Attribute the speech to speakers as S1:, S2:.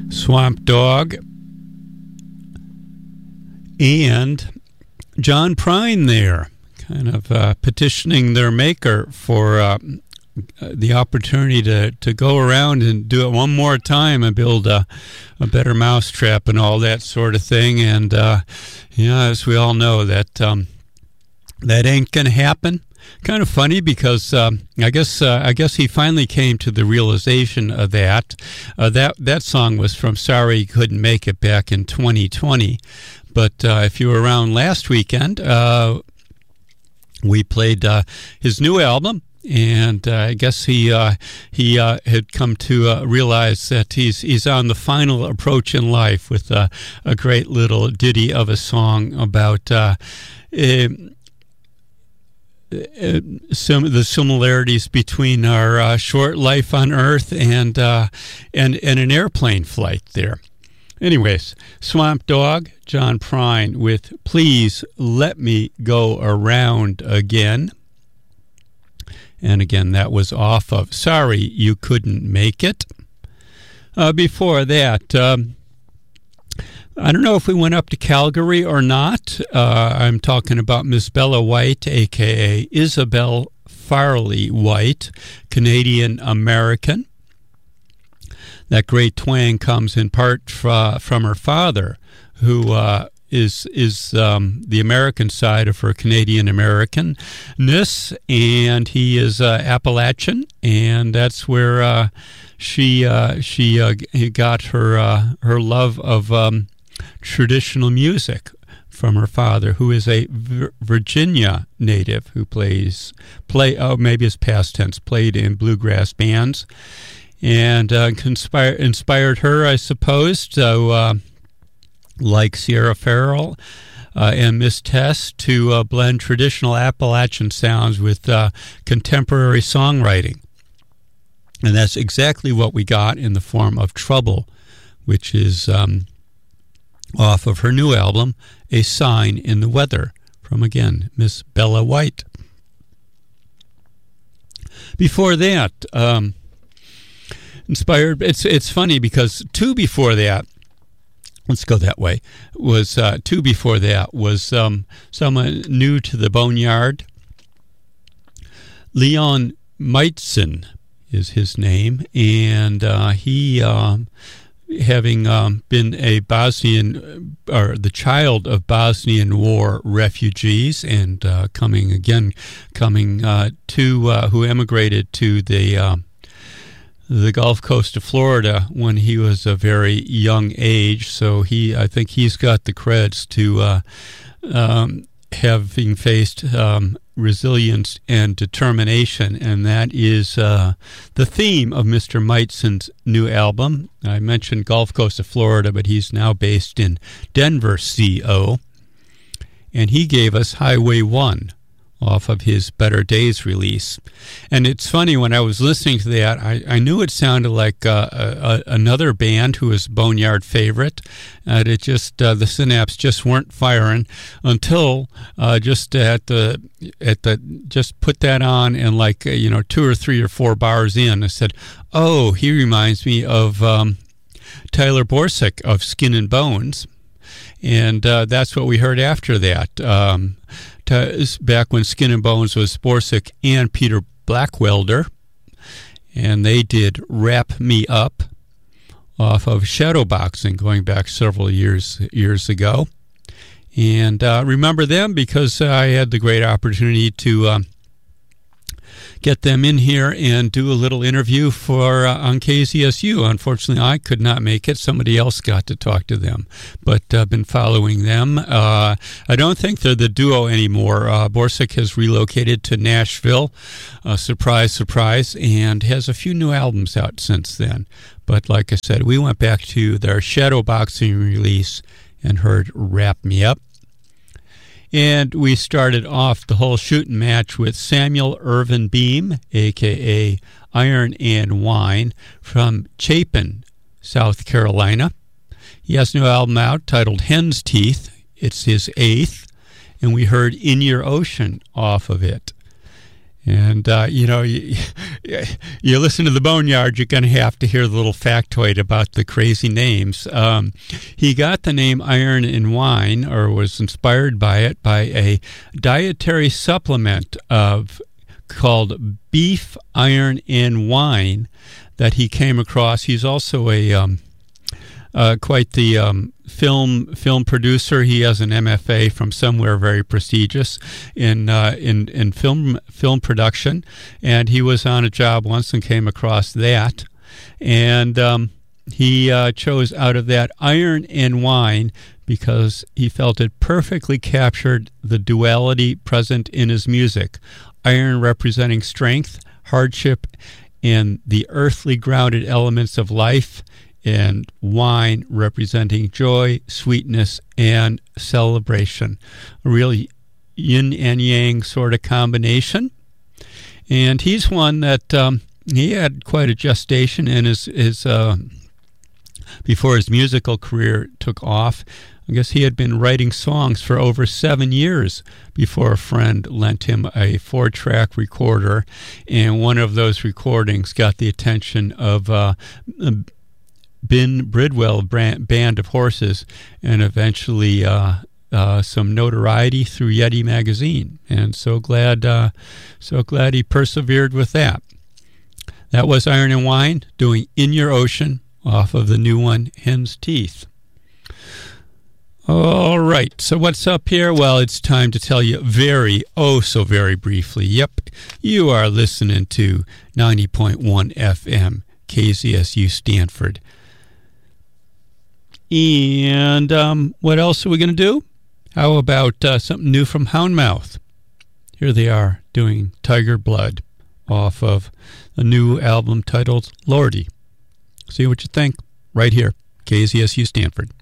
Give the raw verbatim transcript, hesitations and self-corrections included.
S1: Swamp Dogg, and John Prine there, kind of uh, petitioning their maker for uh, the opportunity to, to go around and do it one more time and build a, a better mousetrap and all that sort of thing. And, uh, yeah, as we all know, that um, that ain't going to happen. Kind of funny because um, I guess uh, I guess he finally came to the realization of that. Uh, that that song was from Sorry He Couldn't Make It back in twenty twenty. But uh, if you were around last weekend, uh, we played uh, his new album, and uh, I guess he uh, he uh, had come to uh, realize that he's he's on the final approach in life with uh, a great little ditty of a song about uh, uh, some the similarities between our uh, short life on Earth and uh, and and an airplane flight there. Anyways, Swamp Dogg, John Prine with Please Let Me Go Around Again. And again, that was off of Sorry You Couldn't Make It. Uh, before that, um, I don't know if we went up to Calgary or not. Uh, I'm talking about Miss Bella White, a k a. Isabel Farley White, Canadian-American. That great twang comes in part fra, from her father, who uh, is is um, the American side of her Canadian-Americanness, and he is uh, Appalachian, and that's where uh, she uh, she uh, got her uh, her love of um, traditional music from her father, who is a Virginia native who plays play oh maybe it's past tense played in bluegrass bands. And uh, conspire, inspired her, I suppose, to, uh, like Sierra Farrell uh, and Miss Tess, to uh, blend traditional Appalachian sounds with uh, contemporary songwriting. And that's exactly what we got in the form of Trouble, which is um, off of her new album, A Sign in the Weather, from, again, Miss Bella White. Before that... Um, Inspired. It's it's funny because two before that, let's go that way. Was uh, two before that was um, someone new to the Boneyard. Leon Meitzen is his name, and uh, he, um, having um, been a Bosnian or the child of Bosnian War refugees, and uh, coming again, coming uh, to uh, who emigrated to the. Uh, the Gulf Coast of Florida when he was a very young age, so he I think he's got the creds to uh, um, having faced um, resilience and determination, and that is uh, the theme of Mister Meitzen's new album. I mentioned Gulf Coast of Florida, but he's now based in Denver, C O, and he gave us Highway one off of his Better Days release. And it's funny, when I was listening to that, I, I knew it sounded like uh, a, a, another band who was Boneyard favorite, and it just, uh, the synapse just weren't firing until uh, just at the, at the, just put that on, and like, uh, you know, two or three or four bars in, I said, oh, he reminds me of um, Tyler Borsick of Skin and Bones. And uh, that's what we heard after that. Um, to, back when Skin and Bones was Borsick and Peter Blackwelder, and they did Wrap Me Up off of Shadowboxing, going back several years years ago. And uh, remember them because uh, I had the great opportunity to um, get them in here and do a little interview for uh, on K Z S U. Unfortunately, I could not make it. Somebody else got to talk to them, but I've uh, been following them. Uh, I don't think they're the duo anymore. Uh, Borsick has relocated to Nashville, uh, surprise, surprise, and has a few new albums out since then. But like I said, we went back to their Shadowboxing release and heard Wrap Me Up. And we started off the whole shooting match with Samuel Irvin Beam, a k a. Iron and Wine, from Chapin, South Carolina. He has a new album out titled Hen's Teeth. It's his eighth, and we heard In Your Ocean off of it. And, uh, you know, you, you listen to the Boneyard, you're going to have to hear the little factoid about the crazy names. Um, he got the name Iron in Wine, or was inspired by it, by a dietary supplement of called Beef, Iron, and Wine that he came across. He's also a um, uh, quite the um, film film producer. He has an M F A from somewhere very prestigious in uh, in in film film production, and he was on a job once and came across that, and um, he uh, chose out of that Iron and Wine because he felt it perfectly captured the duality present in his music. Iron representing strength, hardship, and the earthly grounded elements of life, and wine representing joy, sweetness, and celebration. A really yin and yang sort of combination. And he's one that um, he had quite a gestation in his, his uh, before his musical career took off. I guess he had been writing songs for over seven years before a friend lent him a four-track recorder, and one of those recordings got the attention of uh, Ben Bridwell Band of Horses, and eventually uh, uh, some notoriety through Yeti magazine. And so glad, uh, so glad he persevered with that. That was Iron and Wine doing "In Your Ocean" off of the new one, Hen's Teeth. All right, so what's up here? Well, it's time to tell you very, oh so very briefly. Yep, you are listening to ninety point one F M, K Z S U Stanford. And um, what else are we going to do? How about uh, something new from Houndmouth? Here they are doing Tiger Blood off of a new album titled Lordy. See what you think right here, K Z S U Stanford.